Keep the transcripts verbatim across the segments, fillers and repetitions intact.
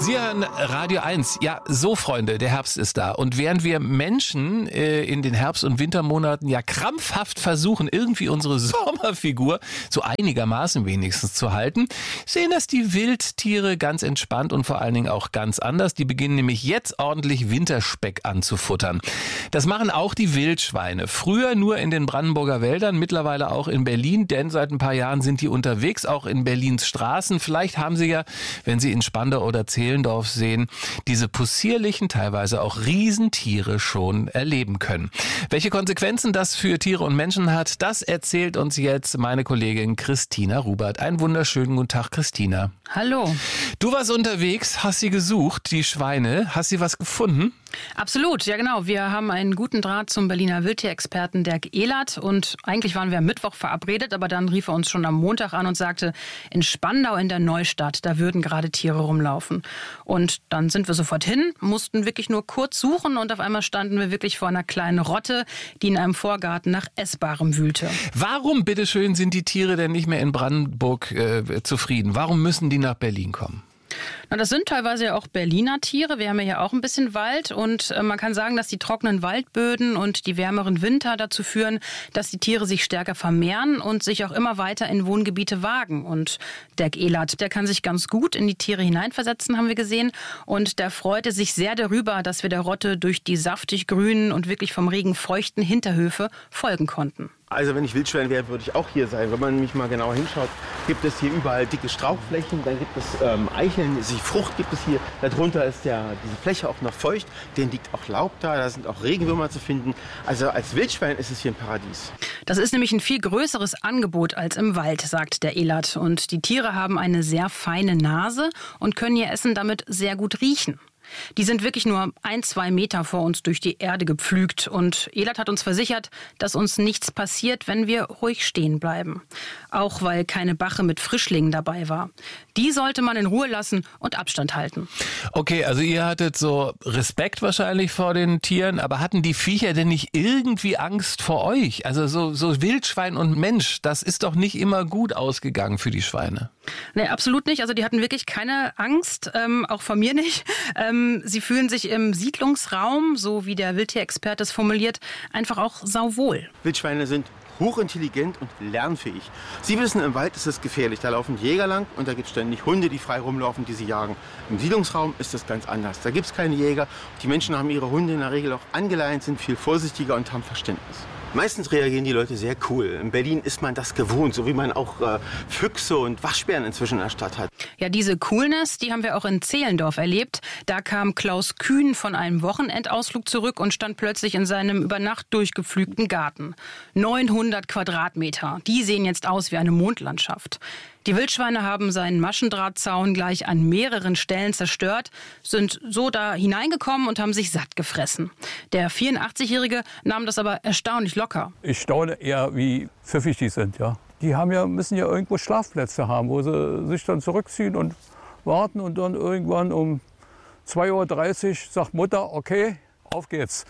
Sie hören Radio eins. Ja, so Freunde, der Herbst ist da. Und während wir Menschen äh, in den Herbst- und Wintermonaten ja krampfhaft versuchen, irgendwie unsere Sommerfigur so einigermaßen wenigstens zu halten, sehen das die Wildtiere ganz entspannt und vor allen Dingen auch ganz anders. Die beginnen nämlich jetzt ordentlich Winterspeck anzufuttern. Das machen auch die Wildschweine. Früher nur in den Brandenburger Wäldern, mittlerweile auch in Berlin, denn seit ein paar Jahren sind die unterwegs, auch in Berlins Straßen. Vielleicht haben Sie ja, wenn Sie in Spandau oder Zehlendorf sehen, diese possierlichen, teilweise auch Riesentiere schon erleben können. Welche Konsequenzen das für Tiere und Menschen hat, das erzählt uns jetzt meine Kollegin Christina Rubert. Einen wunderschönen guten Tag, Christina. Hallo. Du warst unterwegs, hast sie gesucht, die Schweine. Hast sie was gefunden? Absolut, ja genau. Wir haben einen guten Draht zum Berliner Wildtierexperten Dirk Ehlert und eigentlich waren wir am Mittwoch verabredet, aber dann rief er uns schon am Montag an und sagte, in Spandau in der Neustadt, da würden gerade Tiere rumlaufen. Und dann sind wir sofort hin, mussten wirklich nur kurz suchen und auf einmal standen wir wirklich vor einer kleinen Rotte, die in einem Vorgarten nach Essbarem wühlte. Warum, bitteschön, sind die Tiere denn nicht mehr in Brandenburg äh, zufrieden? Warum müssen die nach Berlin kommen? Na, das sind teilweise ja auch Berliner Tiere. Wir haben ja hier auch ein bisschen Wald und äh, man kann sagen, dass die trockenen Waldböden und die wärmeren Winter dazu führen, dass die Tiere sich stärker vermehren und sich auch immer weiter in Wohngebiete wagen. Und Dirk Ehlert, der kann sich ganz gut in die Tiere hineinversetzen, haben wir gesehen. Und der freute sich sehr darüber, dass wir der Rotte durch die saftig grünen und wirklich vom Regen feuchten Hinterhöfe folgen konnten. Also wenn ich Wildschwein wäre, würde ich auch hier sein. Wenn man nämlich mal genauer hinschaut, gibt es hier überall dicke Strauchflächen, dann gibt es ähm, Eicheln, die Frucht gibt es hier. Darunter ist ja diese Fläche auch noch feucht, denen liegt auch Laub da, da sind auch Regenwürmer zu finden. Also als Wildschwein ist es hier ein Paradies. Das ist nämlich ein viel größeres Angebot als im Wald, sagt der Ehlert. Und die Tiere haben eine sehr feine Nase und können ihr Essen damit sehr gut riechen. Die sind wirklich nur ein, zwei Meter vor uns durch die Erde gepflügt. Und Ehlert hat uns versichert, dass uns nichts passiert, wenn wir ruhig stehen bleiben. Auch weil keine Bache mit Frischlingen dabei war. Die sollte man in Ruhe lassen und Abstand halten. Okay, also ihr hattet so Respekt wahrscheinlich vor den Tieren, aber hatten die Viecher denn nicht irgendwie Angst vor euch? Also so, so Wildschwein und Mensch, das ist doch nicht immer gut ausgegangen für die Schweine. Nee, absolut nicht. Also die hatten wirklich keine Angst, ähm, auch von mir nicht. Ähm, sie fühlen sich im Siedlungsraum, so wie der Wildtierexperte es formuliert, einfach auch sauwohl. Wildschweine sind hochintelligent und lernfähig. Sie wissen, im Wald ist es gefährlich. Da laufen Jäger lang und da gibt es ständig Hunde, die frei rumlaufen, die sie jagen. Im Siedlungsraum ist das ganz anders. Da gibt es keine Jäger. Die Menschen haben ihre Hunde in der Regel auch angeleint, sind viel vorsichtiger und haben Verständnis. Meistens reagieren die Leute sehr cool. In Berlin ist man das gewohnt, so wie man auch äh, Füchse und Waschbären inzwischen in der Stadt hat. Ja, diese Coolness, die haben wir auch in Zehlendorf erlebt. Da kam Klaus Kühn von einem Wochenendausflug zurück und stand plötzlich in seinem über Nacht durchgepflügten Garten. neunhundert Quadratmeter, die sehen jetzt aus wie eine Mondlandschaft. Die Wildschweine haben seinen Maschendrahtzaun gleich an mehreren Stellen zerstört, sind so da hineingekommen und haben sich satt gefressen. Der vierundachtzigjährige nahm das aber erstaunlich locker. Ich staune eher, wie pfiffig die sind, ja. Die haben ja, müssen ja irgendwo Schlafplätze haben, wo sie sich dann zurückziehen und warten und dann irgendwann um zwei Uhr dreißig sagt Mutter, okay, auf geht's.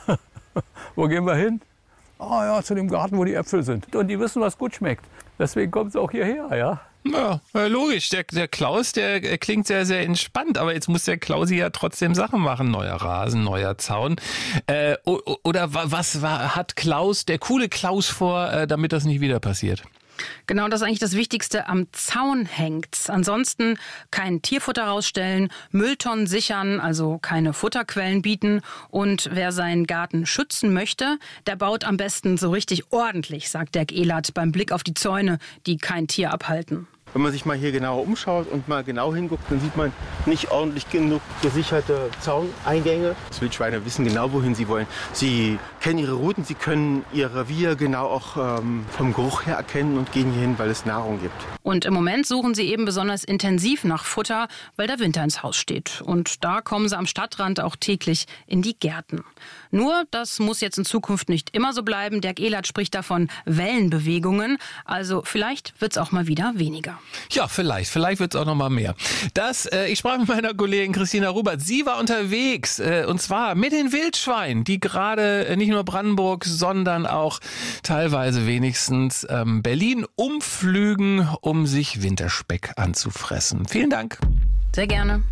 Wo gehen wir hin? Ah ja, zu dem Garten, wo die Äpfel sind. Und die wissen, was gut schmeckt. Deswegen kommt es auch hierher, ja. Ja, logisch. Der, der Klaus, der klingt sehr, sehr entspannt. Aber jetzt muss der Klausi ja trotzdem Sachen machen. Neuer Rasen, neuer Zaun. Äh, oder was war, hat Klaus, der coole Klaus vor, äh, damit das nicht wieder passiert? Genau, das ist eigentlich das Wichtigste. Am Zaun hängt's. Ansonsten kein Tierfutter rausstellen, Mülltonnen sichern, also keine Futterquellen bieten. Und wer seinen Garten schützen möchte, der baut am besten so richtig ordentlich, sagt Dirk Ehlert beim Blick auf die Zäune, die kein Tier abhalten. Wenn man sich mal hier genauer umschaut und mal genau hinguckt, dann sieht man nicht ordentlich genug gesicherte Zauneingänge. Die Wildschweine wissen genau, wohin sie wollen. Sie kennen ihre Routen, sie können ihr Revier genau auch ähm, vom Geruch her erkennen und gehen hierhin, weil es Nahrung gibt. Und im Moment suchen sie eben besonders intensiv nach Futter, weil der Winter ins Haus steht. Und da kommen sie am Stadtrand auch täglich in die Gärten. Nur, das muss jetzt in Zukunft nicht immer so bleiben. Dirk Ehlert spricht davon Wellenbewegungen. Also vielleicht wird es auch mal wieder weniger. Ja, vielleicht. Vielleicht wird es auch noch mal mehr. Das, äh, ich sprach mit meiner Kollegin Christina Rubert. Sie war unterwegs, äh, und zwar mit den Wildschweinen, die gerade äh, nicht nur Brandenburg, sondern auch teilweise wenigstens ähm, Berlin umflügen, um sich Winterspeck anzufressen. Vielen Dank. Sehr gerne.